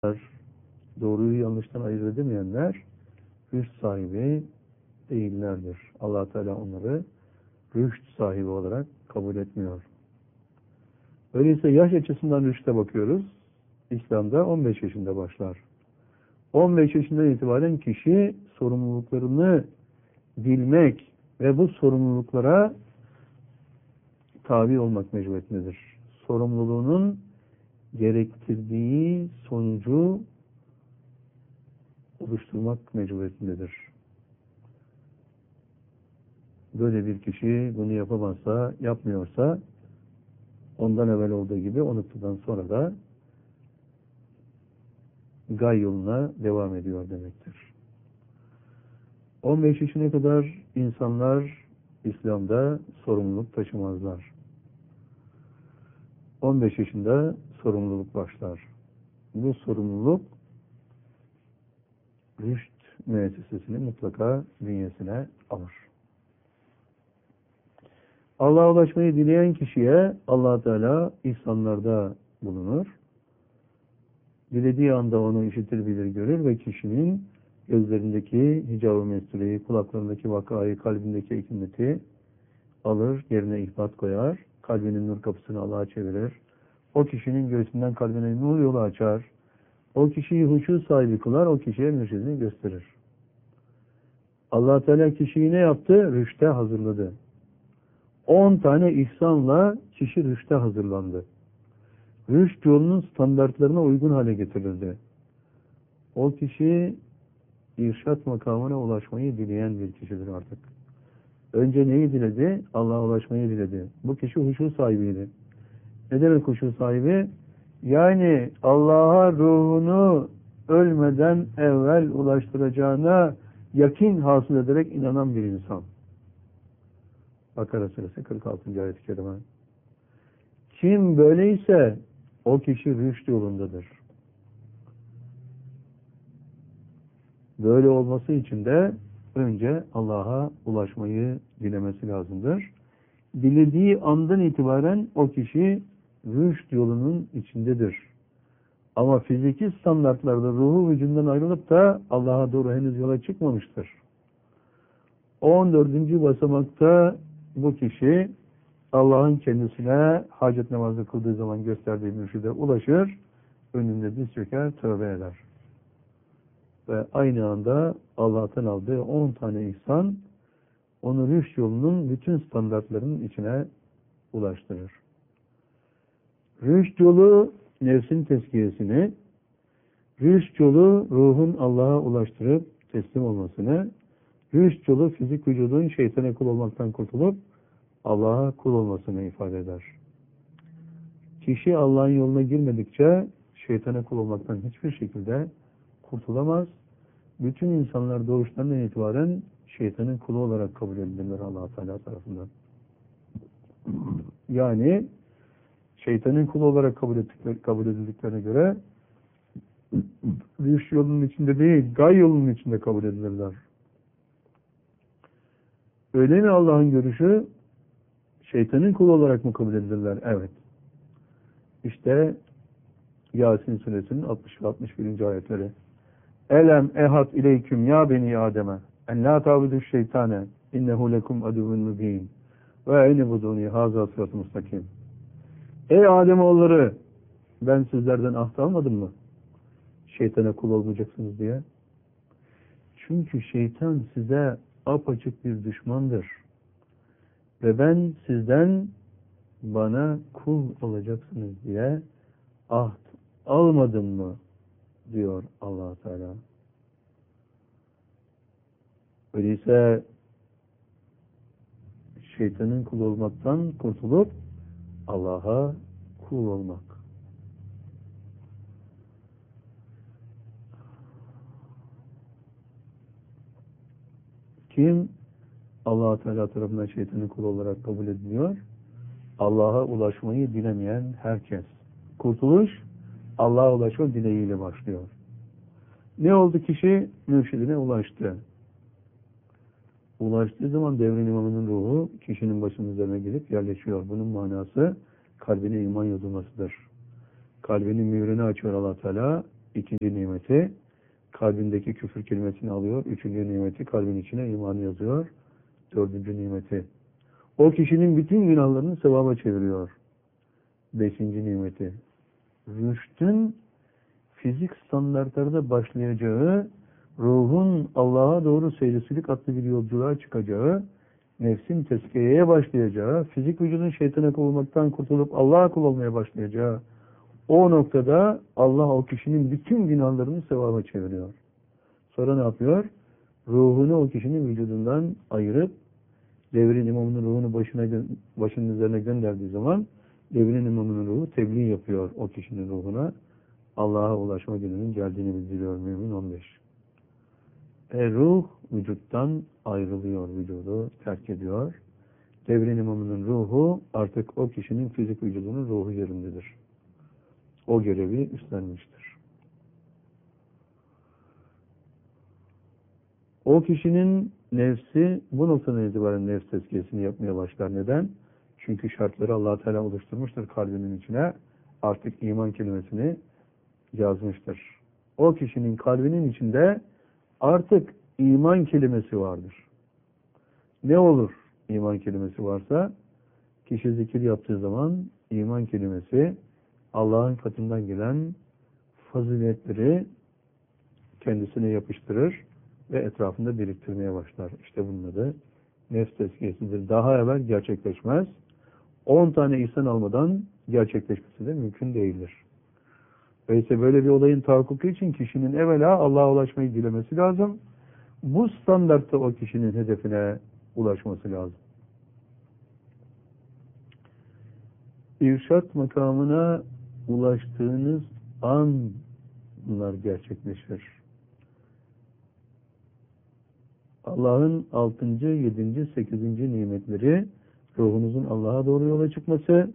Doğruyu yanlıştan ayırt edemeyenler rüşt sahibi değillerdir. Allah Teala onları rüşt sahibi olarak kabul etmiyor. Öyleyse yaş açısından rüşte bakıyoruz. İslam'da 15 yaşında başlar. 15 yaşından itibaren kişi sorumluluklarını bilmek ve bu sorumluluklara tabi olmak mecburiyetindedir. Sorumluluğunun gerektirdiği sonucu oluşturmak mecburiyetindedir. Böyle bir kişi bunu yapamazsa, yapmıyorsa ondan evvel olduğu gibi o noktadan sonra da gay yoluna devam ediyor demektir. 15 yaşına kadar insanlar İslam'da sorumluluk taşımazlar. 15 yaşında sorumluluk başlar. Bu sorumluluk rüşt müessesesini mutlaka bünyesine alır. Allah'a ulaşmayı dileyen kişiye Allah Teala ihsanlarda bulunur. Dilediği anda onu işitir, bilir, görür ve kişinin gözlerindeki hicab-ı mestureyi, kulaklarındaki vakayı, kalbindeki hikmeti alır, yerine ihbat koyar, kalbinin nur kapısını Allah'a çevirir. O kişinin göğsünden kalbine nur yolu açar. O kişiyi huşu sahibi kılar, o kişiye mürşidini gösterir. Allah Teala kişiyi ne yaptı? Rüşte hazırladı. 10 tane ihsanla kişi rüşte hazırlandı. Rüşt yolunun standartlarına uygun hale getirildi. O kişi irşat makamına ulaşmayı dileyen bir kişidir artık. Önce neyi diledi? Allah'a ulaşmayı diledi. Bu kişi huşu sahibiydi. Ne demek huşu sahibi? Yani Allah'a ruhunu ölmeden evvel ulaştıracağına yakin hasıl ederek inanan bir insan. Bakara suresi 46. ayet-i kerime. Kim böyleyse o kişi rüşt yolundadır. Böyle olması için de önce Allah'a ulaşmayı dilemesi lazımdır. Dilediği andan itibaren o kişi rüşt yolunun içindedir. Ama fiziki standartlarda ruhu vücudundan ayrılıp da Allah'a doğru henüz yola çıkmamıştır. 14. basamakta bu kişi Allah'ın kendisine hacet namazı kıldığı zaman gösterdiği mürşide ulaşır, önünde diz çöker, tövbe eder. Ve aynı anda Allah'tan aldığı 10 tane ihsan onu rüşt yolunun bütün standartlarının içine ulaştırır. Rüşt yolu nefsin tezkiyesini, rüşt yolu ruhun Allah'a ulaştırıp teslim olmasını, rüşt yolu fizik vücudun şeytana kul olmaktan kurtulup Allah'a kul olmasını ifade eder. Kişi Allah'ın yoluna girmedikçe şeytana kul olmaktan hiçbir şekilde kurtulamaz. Bütün insanlar doğuşlarından itibaren şeytanın kulu olarak kabul edilirler Allah Teala tarafından. Yani şeytanın kulu olarak kabul edildiklerine göre rüşt yolunun içinde değil, gay yolunun içinde kabul edilirler. Öyle mi Allah'ın görüşü? Şeytanın kulu olarak mı kabul edilirler? Evet. İşte Yasin suresinin 60 ve 61. ayetleri. Elem ehad ileyküm ya beni Adem'e en la ta'budu şeytane innehu lekum aduvun mubin ve enibuduni haza sırat-ı mustakim. Ey Ademoğulları, ben sizlerden ahd almadım mı? Şeytana kul olmayacaksınız diye. Çünkü şeytan size apaçık bir düşmandır. Ve ben sizden bana kul olacaksınız diye ahd almadım mı? Diyor Allah Teala. Öyleyse şeytanın kul olmaktan kurtulup Allah'a kul olmak. Kim Allah Teala tarafından şeytanın kulu olarak kabul ediliyor? Allah'a ulaşmayı dilemeyen herkes. Kurtuluş Allah'a ulaşma dileğiyle başlıyor. Ne oldu? Kişi mürşidine ulaştı. Ulaştığı zaman devrin imamının ruhu kişinin başının üzerine gelip yerleşiyor. Bunun manası kalbine iman yazılmasıdır. Kalbinin mührünü açıyor Allah Teala. İkinci nimeti kalbindeki küfür kelimesini alıyor. Üçüncü nimeti kalbin içine imanı yazıyor. Dördüncü nimeti o kişinin bütün günahlarını sevaba çeviriyor. Beşinci nimeti rüştün fizik standartlarda başlayacağı, ruhun Allah'a doğru seyircilik adlı bir yolculuğa çıkacağı, nefsin tezkiyeye başlayacağı, fizik vücudun şeytana kul olmaktan kurtulup Allah'a kul olmaya başlayacağı o noktada Allah o kişinin bütün günahlarını sevaba çeviriyor. Sonra ne yapıyor? Ruhunu o kişinin vücudundan ayırıp devrin imamının ruhunu başının üzerine gönderdiği zaman devrin imamının ruhu tebliğ yapıyor o kişinin ruhuna. Allah'a ulaşma gününün geldiğini bildiriyor Mümin 15. Ruh vücuttan ayrılıyor, vücudu terk ediyor. Devrin imamının ruhu artık o kişinin fizik vücudunun ruhu yerindedir. O görevi üstlenmiştir. O kişinin nefsi bu noktadan itibaren nefs tezkiyesini yapmaya başlar. Neden? Çünkü şartları Allah Teala oluşturmuştur kalbinin içine. Artık iman kelimesini yazmıştır. O kişinin kalbinin içinde artık iman kelimesi vardır. Ne olur iman kelimesi varsa? Kişi zikir yaptığı zaman iman kelimesi Allah'ın katından gelen faziletleri kendisine yapıştırır ve etrafında biriktirmeye başlar. İşte bunun adı nefs tezkiyesidir. Daha evvel gerçekleşmez. 10 tane ihsan almadan gerçekleşmesi de mümkün değildir. Öyleyse böyle bir olayın tahakkuku için kişinin evvela Allah'a ulaşmayı dilemesi lazım. Bu standartta o kişinin hedefine ulaşması lazım. İrşat makamına ulaştığınız an bunlar gerçekleşir. Allah'ın 6., 7., 8. nimetleri ruhunuzun Allah'a doğru yola çıkması,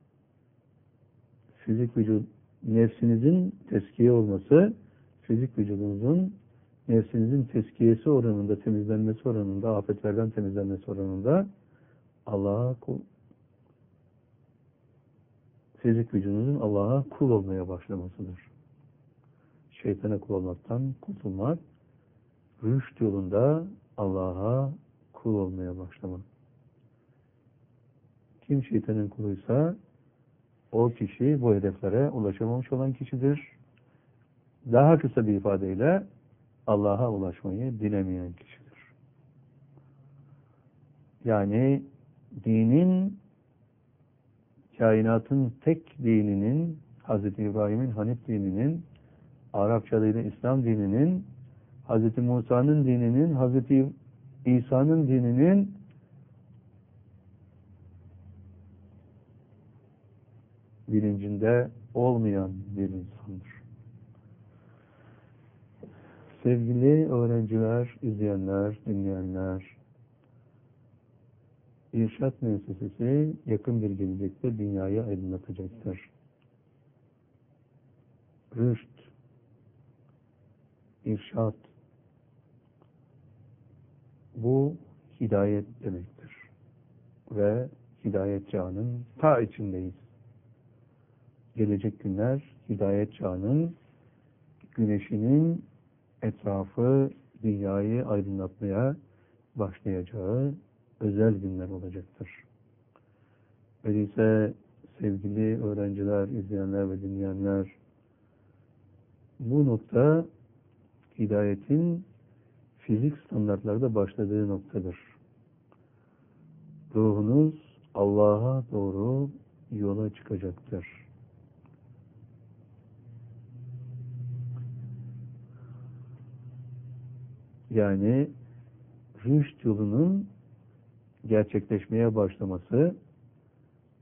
fizik vücut, nefsinizin teskiye olması, fizik vücudunuzun nefsinizin teskiyesi oranında, temizlenmesi oranında, afetlerden temizlenmesi oranında Allah'a kul, fizik vücudunuzun Allah'a kul olmaya başlamasıdır. Şeytana kul olmaktan kurtulmak, rüşt yolunda Allah'a kul olmaya başlamak. Kim şeytanın kuluysa o kişi bu hedeflere ulaşamamış olan kişidir. Daha kısa bir ifadeyle Allah'a ulaşmayı dilemeyen kişidir. Yani dinin, kainatın tek dininin, Hz. İbrahim'in Hanif dininin, Arapça adıyla İslam dininin, Hz. Musa'nın dininin, Hz. İsa'nın dininin bilincinde olmayan bir insandır. Sevgili öğrenciler, izleyenler, dinleyenler, İrşad Müessesesi yakın bir gelecekte dünyayı aydınlatacaktır. Rüşt, irşad, bu hidayet demektir. Ve hidayet çağının ta içindeyiz. Gelecek günler hidayet çağının güneşinin etrafı dünyayı aydınlatmaya başlayacağı özel günler olacaktır. Öyleyse sevgili öğrenciler, izleyenler ve dinleyenler, bu nokta hidayetin fizik standartlarda başladığı noktadır. Ruhunuz Allah'a doğru yola çıkacaktır. Yani rüşt yolunun gerçekleşmeye başlaması,